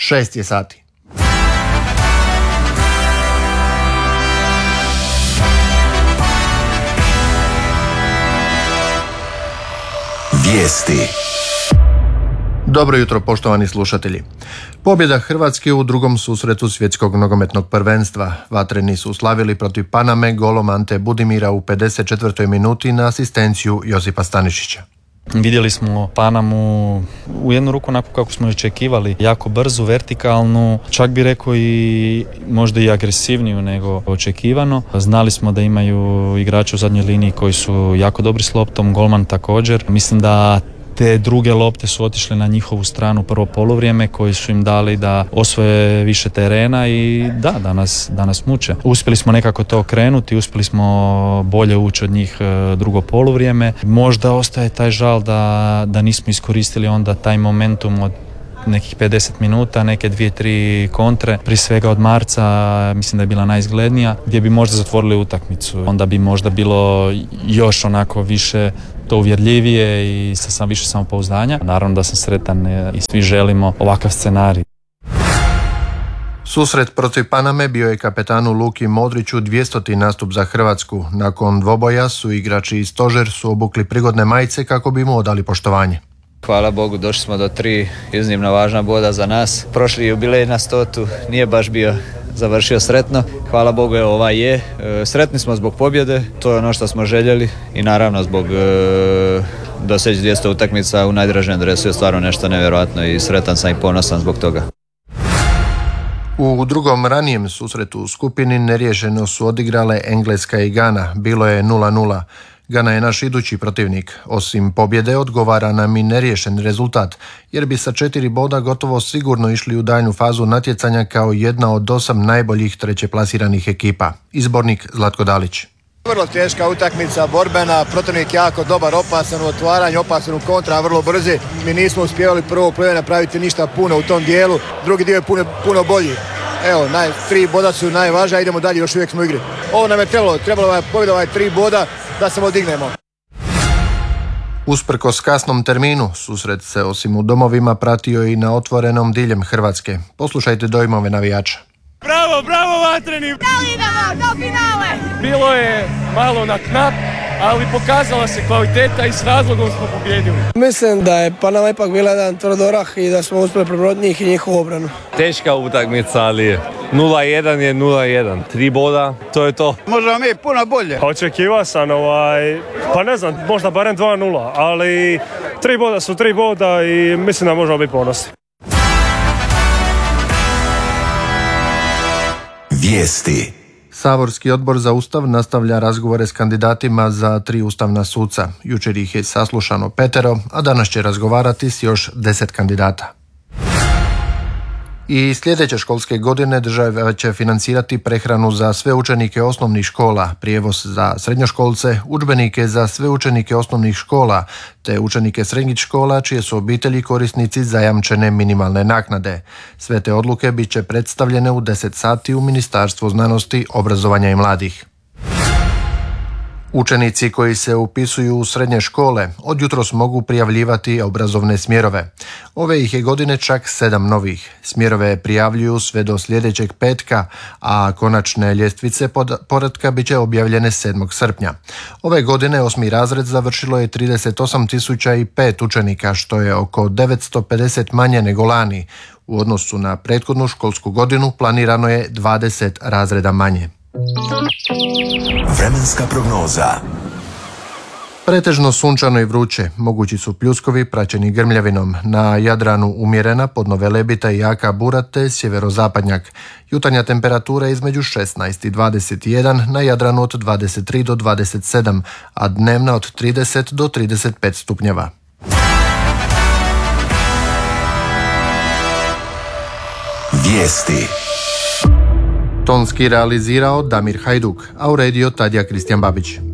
6 je sati. Vijesti. Dobro jutro, poštovani slušatelji. Pobjeda Hrvatske u drugom susretu svjetskog nogometnog prvenstva. Vatreni su slavili protiv Paname golom Ante Budimira u 54. minuti na asistenciju Josipa Stanišića. Vidjeli smo Panamu u jednu ruku onako kako smo očekivali, jako brzu, vertikalnu, čak bi rekao i možda i agresivniju nego očekivano. Znali smo da imaju igrače u zadnjoj liniji koji su jako dobri s loptom, golman također. Mislim da te druge lopte su otišle na njihovu stranu prvo poluvrijeme koji su im dali da osvoje više terena i da nas muče. Uspjeli smo nekako to okrenuti, uspjeli smo bolje ući od njih drugo poluvrijeme. Možda ostaje taj žal da nismo iskoristili onda taj momentum od nekih 50 minuta, neke 2-3 kontre, prije svega od Marca, mislim da je bila najizglednija, gdje bi možda zatvorili utakmicu. Onda bi možda bilo još onako više to uvjerljivije i sa više samopouzdanja. Naravno da sam sretan i svi želimo ovakav scenarij. Susret protiv Paname bio je kapetanu Luki Modriću 200. nastup za Hrvatsku. Nakon dvoboja su igrači i stožer su obukli prigodne majice kako bi mu odali poštovanje. Hvala Bogu, došli smo do 3 iznimno važna boda za nas. Prošli jubilej na 100. nije baš bio završio sretno. Hvala Bogu, ovaj je. Sretni smo zbog pobjede, to je ono što smo željeli i naravno zbog doseći 200 utakmica u najdražem dresu je stvarno nešto nevjerojatno i sretan sam i ponosan zbog toga. U drugom ranijem susretu u skupini neriješeno su odigrale Engleska i Gana. Bilo je 0-0. Gana je naš idući protivnik. Osim pobjede odgovara nam i neriješen rezultat, jer bi sa 4 boda gotovo sigurno išli u daljnju fazu natjecanja kao jedna od 8 najboljih trećeplasiranih ekipa. Izbornik Zlatko Dalić. Vrlo teška utakmica, borbena, protivnik jako dobar, opasan u otvaranju, opasan u kontra, vrlo brzi. Mi nismo uspjevali prvo play napraviti ništa puno u tom dijelu, drugi dio je puno bolji. Evo, 3 boda su najvažnija, idemo dalje, još uvijek smo u igri. Ovo nam je trebalo je pobjeda 3 boda da se odignemo. Usprkos kasnom terminu, susret se osim u domovima pratio i na otvorenom diljem Hrvatske. Poslušajte dojmove navijača. Bravo Vatreni! Da li idemo do finale? Bilo je malo na knap, ali pokazala se kvaliteta i s razlogom smo pobjedili. Mislim da je Panama ipak bila jedan tvrdorah i da smo uspjeli prebroditi njih i njihovu obranu. Teška utakmica, ali 0-1 je 0-1. 3 boda, to je to. Možemo mi puno bolje. Očekivao sam pa ne znam, možda barem 2-0, ali 3 boda su 3 boda i mislim da možemo biti ponosni. Vijesti. Saborski odbor za Ustav nastavlja razgovore s kandidatima za 3 ustavna suca. Jučer ih je saslušano 5, a danas će razgovarati s još 10 kandidata. I sljedeće školske godine država će financirati prehranu za sve učenike osnovnih škola, prijevoz za srednjoškolce, udžbenike za sve učenike osnovnih škola, te učenike srednjih škola čije su obitelji korisnici zajamčene minimalne naknade. Sve te odluke bit će predstavljene u 10 sati u Ministarstvu znanosti, obrazovanja i mladih. Učenici koji se upisuju u srednje škole od jutros mogu prijavljivati obrazovne smjerove. Ove ih je godine čak 7 novih. Smjerove prijavljuju sve do sljedećeg petka, a konačne ljestvice poretka bit će objavljene 7. srpnja. Ove godine 8. razred završilo je 38.005 učenika, što je oko 950 manje nego lani. U odnosu na prethodnu školsku godinu planirano je 20 razreda manje. Vremenska prognoza. Pretežno sunčano i vruće, mogući su pljuskovi praćeni grmljavinom. Na Jadranu umjerena, podno Velebita i jaka bura te sjeverozapadnjak. Jutarnja temperatura između 16 i 21, na Jadranu od 23 do 27, a dnevna od 30 do 35 stupnjeva. Vijesti. Tonski realizirao Damir Hajduk, a uredio Tadija Kristijan Babić.